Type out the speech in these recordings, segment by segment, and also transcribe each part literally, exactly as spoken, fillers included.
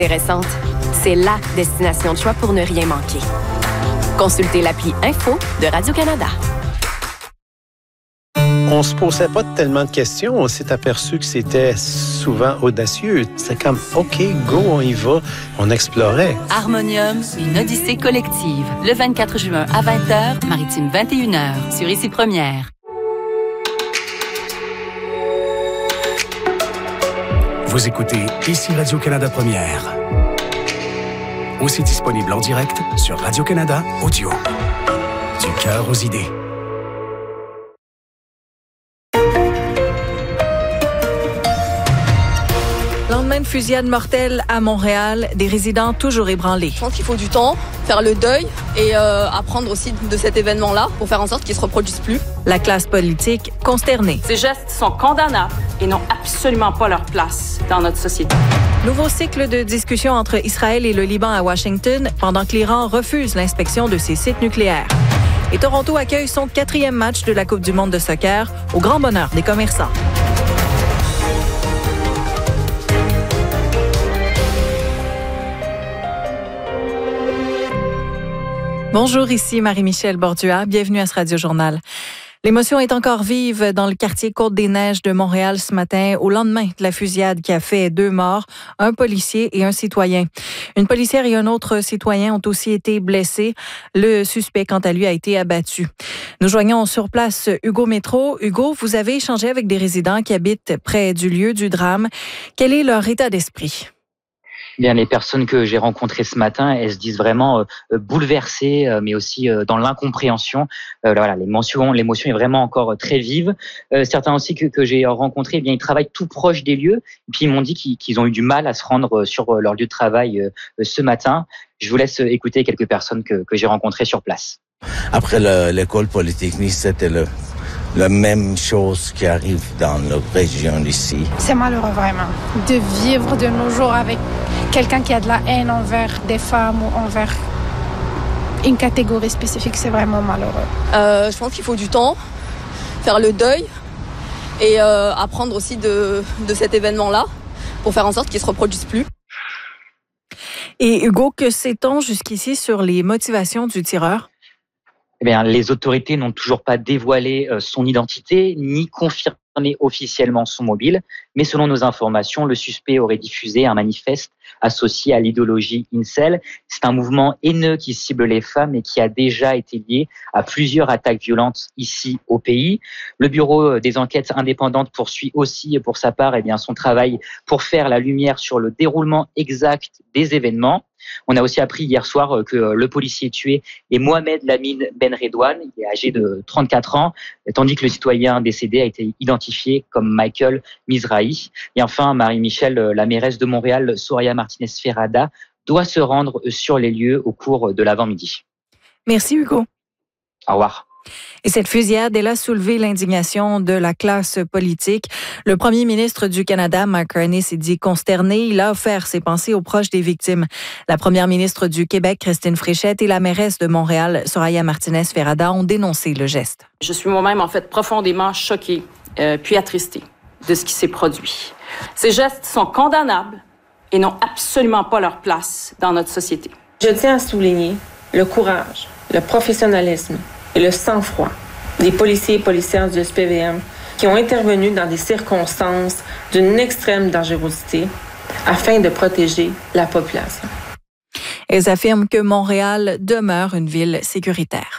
Intéressante, c'est la destination de choix pour ne rien manquer. Consultez l'appli Info de Radio-Canada. On se posait pas tellement de questions. On s'est aperçu que c'était souvent audacieux. C'est comme, OK, go, on y va. On explorait. Harmonium, une odyssée collective. Le vingt-quatre juin à vingt heures, Maritime vingt et une heures, sur Ici Première. Vous écoutez Ici Radio-Canada Première. Aussi disponible en direct sur Radio-Canada Audio. Du cœur aux idées. Lendemain de fusillade mortelle à Montréal, des résidents toujours ébranlés. Je pense qu'il faut du temps, faire le deuil et euh, apprendre aussi de cet événement-là pour faire en sorte qu'il ne se reproduise plus. La classe politique consternée. Ces gestes sont condamnables et n'ont absolument pas leur place dans notre société. Nouveau cycle de discussion entre Israël et le Liban à Washington pendant que l'Iran refuse l'inspection de ses sites nucléaires. Et Toronto accueille son quatrième match de la Coupe du monde de soccer au grand bonheur des commerçants. Bonjour, ici Marie-Michel Bordua. Bienvenue à ce Radio-Journal. L'émotion est encore vive dans le quartier Côte-des-Neiges de Montréal ce matin, au lendemain de la fusillade qui a fait deux morts, un policier et un citoyen. Une policière et un autre citoyen ont aussi été blessés. Le suspect, quant à lui, a été abattu. Nous joignons sur place Hugo Métro. Hugo, vous avez échangé avec des résidents qui habitent près du lieu du drame. Quel est leur état d'esprit? Bien, les personnes que j'ai rencontrées ce matin, elles se disent vraiment euh, bouleversées, euh, mais aussi euh, dans l'incompréhension. Euh, voilà, l'émotion, l'émotion est vraiment encore très vive. Euh, certains aussi que, que j'ai rencontrés, eh bien, ils travaillent tout proche des lieux. Et puis ils m'ont dit qu'ils, qu'ils ont eu du mal à se rendre sur leur lieu de travail euh, ce matin. Je vous laisse écouter quelques personnes que, que j'ai rencontrées sur place. Après le, l'école polytechnique, c'était le la même chose qui arrive dans notre région ici. C'est malheureux vraiment de vivre de nos jours avec quelqu'un qui a de la haine envers des femmes ou envers une catégorie spécifique. C'est vraiment malheureux. Euh, je pense qu'il faut du temps, faire le deuil et euh, apprendre aussi de, de cet événement-là pour faire en sorte qu'il ne se reproduise plus. Et Hugo, que sait-on jusqu'ici sur les motivations du tireur? Eh bien, les autorités n'ont toujours pas dévoilé son identité ni confirmé officiellement son mobile, mais selon nos informations, le suspect aurait diffusé un manifeste associé à l'idéologie incel. C'est un mouvement haineux qui cible les femmes et qui a déjà été lié à plusieurs attaques violentes ici au pays. Le Bureau des enquêtes indépendantes poursuit aussi pour sa part eh bien, son travail pour faire la lumière sur le déroulement exact des événements. On a aussi appris hier soir que le policier tué est Mohamed Lamine Ben Redouane, il est âgé de trente-quatre ans, tandis que le citoyen décédé a été identifié comme Michael Mizrahi. Et enfin, Marie-Michel, la mairesse de Montréal, Soraya Martinez-Ferrada, doit se rendre sur les lieux au cours de l'avant-midi. Merci Hugo. Au revoir. Et cette fusillade, elle a soulevé l'indignation de la classe politique. Le premier ministre du Canada, Mark Carney, s'est dit consterné. Il a offert ses pensées aux proches des victimes. La première ministre du Québec, Christine Fréchette, et la mairesse de Montréal, Soraya Martinez-Ferrada, ont dénoncé le geste. Je suis moi-même, en fait, profondément choquée euh, puis attristée de ce qui s'est produit. Ces gestes sont condamnables et n'ont absolument pas leur place dans notre société. Je tiens à souligner le courage, le professionnalisme et le sang-froid des policiers et policières du S P V M qui ont intervenu dans des circonstances d'une extrême dangerosité afin de protéger la population. Elles affirment que Montréal demeure une ville sécuritaire.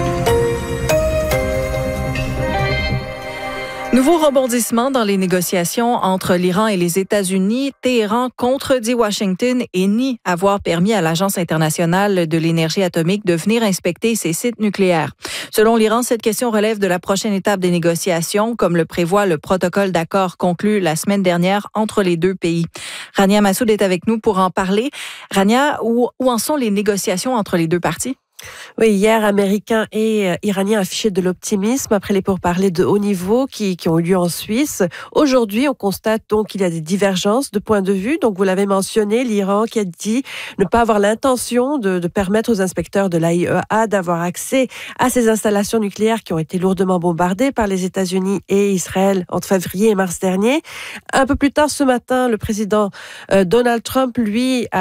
Nouveau rebondissement dans les négociations entre l'Iran et les États-Unis. Téhéran contredit Washington et nie avoir permis à l'Agence internationale de l'énergie atomique de venir inspecter ses sites nucléaires. Selon l'Iran, cette question relève de la prochaine étape des négociations, comme le prévoit le protocole d'accord conclu la semaine dernière entre les deux pays. Rania Massoud est avec nous pour en parler. Rania, où, où en sont les négociations entre les deux parties? Oui, hier, Américains et euh, Iraniens affichaient de l'optimisme après les pourparlers de haut niveau qui, qui ont eu lieu en Suisse. Aujourd'hui, on constate donc qu'il y a des divergences de points de vue. Donc, vous l'avez mentionné, l'Iran qui a dit ne pas avoir l'intention de, de permettre aux inspecteurs de l'A I E A d'avoir accès à ces installations nucléaires qui ont été lourdement bombardées par les États-Unis et Israël entre février et mars dernier. Un peu plus tard ce matin, le président euh, Donald Trump, lui, a